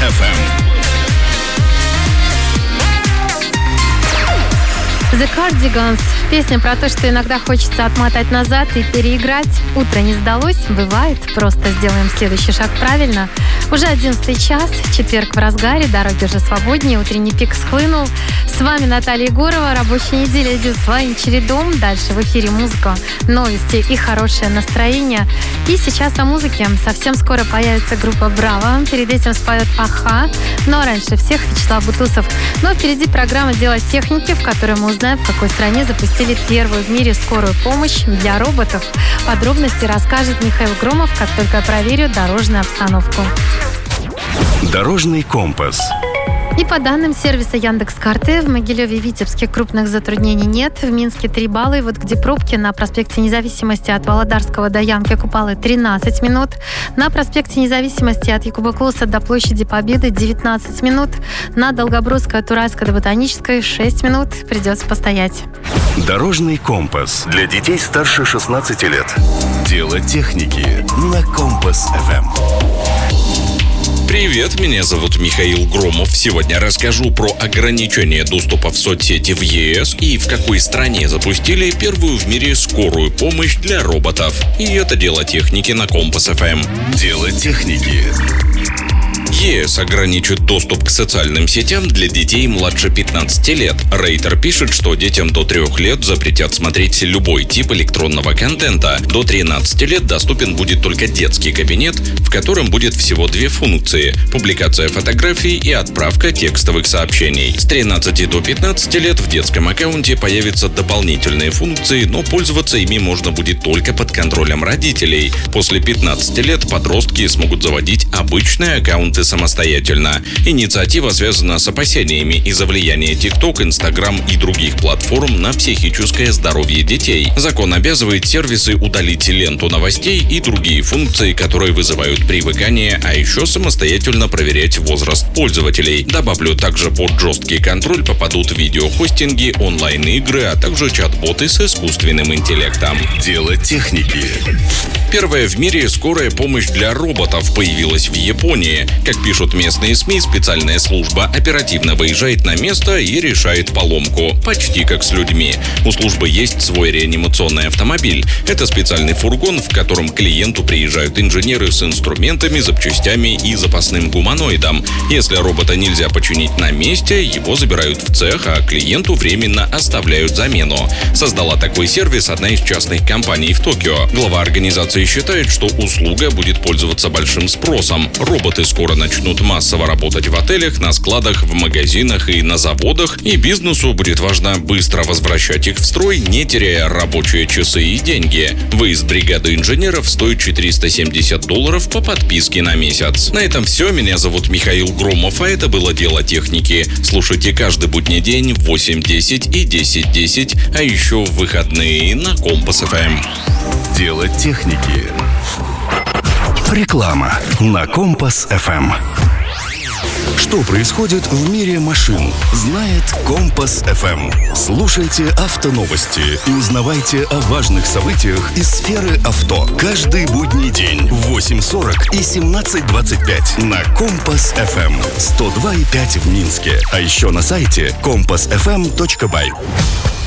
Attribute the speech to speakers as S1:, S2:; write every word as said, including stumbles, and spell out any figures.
S1: эф эм.
S2: The Cardigans. Песня про то, что иногда хочется отмотать назад и переиграть. Утро не сдалось, бывает. Просто сделаем следующий шаг правильно. Уже одиннадцатый час, четверг в разгаре, дороги уже свободнее, утренний пик схлынул. С вами Наталья Егорова. Рабочая неделя идет своим чередом. Дальше в эфире музыка, новости и хорошее настроение. И сейчас о музыке. Совсем скоро появится группа «Браво». Перед этим споет «Аха». Но раньше всех Вячеслав Бутусов. Но впереди программа «Дело техники», в которой мы узнаем, в какой стране запустили первую в мире скорую помощь для роботов. Подробности расскажет Михаил Громов, как только я проверю дорожную обстановку.
S1: Дорожный компас.
S2: И по данным сервиса Яндекс.Карты, в Могилеве и Витебске крупных затруднений нет. В Минске три балла. И вот где пробки: на проспекте Независимости от Володарского до Янки Купалы тринадцать минут. На проспекте Независимости от Якуба Клуса до площади Победы девятнадцать минут. На Долгобрусской от Уральской до Ботанической шесть минут. Придется постоять.
S1: Дорожный компас для детей старше шестнадцати лет. Дело техники на Компас эф эм.
S3: Привет, меня зовут Михаил Громов. Сегодня расскажу про ограничение доступа в соцсети в е эс и в какой стране запустили первую в мире скорую помощь для роботов. И это дело техники на Компас эф эм.
S1: Дело техники.
S3: е эс ограничит доступ к социальным сетям для детей младше пятнадцати лет. Рейтер пишет, что детям до трех лет запретят смотреть любой тип электронного контента. До тринадцати лет доступен будет только детский кабинет, в котором будет всего две функции – публикация фотографий и отправка текстовых сообщений. С тринадцати до пятнадцати лет в детском аккаунте появятся дополнительные функции, но пользоваться ими можно будет только под контролем родителей. После пятнадцати лет подростки смогут заводить обычные аккаунты самостоятельно. Инициатива связана с опасениями из-за влияния TikTok, Instagram и других платформ на психическое здоровье детей. Закон обязывает сервисы удалить ленту новостей и другие функции, которые вызывают привыкание, а еще самостоятельно проверять возраст пользователей. Добавлю, также под жесткий контроль попадут видеохостинги, онлайн-игры, а также чат-боты с искусственным интеллектом.
S1: Дело техники.
S3: Первая в мире скорая помощь для роботов появилась в Японии. Как пишут местные СМИ, специальная служба оперативно выезжает на место и решает поломку. Почти как с людьми. У службы есть свой реанимационный автомобиль. Это специальный фургон, в котором к клиенту приезжают инженеры с инструментами, запчастями и запасным гуманоидом. Если робота нельзя починить на месте, его забирают в цех, а клиенту временно оставляют замену. Создала такой сервис одна из частных компаний в Токио. Глава организации считает, что услуга будет пользоваться большим спросом. Роботы скоро начнут массово работать в отелях, на складах, в магазинах и на заводах, и бизнесу будет важно быстро возвращать их в строй, не теряя рабочие часы и деньги. Выезд бригады инженеров стоит четыреста семьдесят долларов по подписке на месяц. На этом все. Меня зовут Михаил Громов, а это было «Дело техники». Слушайте каждый будний день в восемь десять и десять десять, а еще в выходные на Компас эф эм.
S1: Дело техники. Реклама на Компас эф эм. Что происходит в мире машин, знает Компас эф эм. Слушайте автоновости и узнавайте о важных событиях из сферы авто. Каждый будний день в восемь сорок и семнадцать двадцать пять на Компас эф эм. сто два и пять в Минске. А еще на сайте компас эф эм точка бай.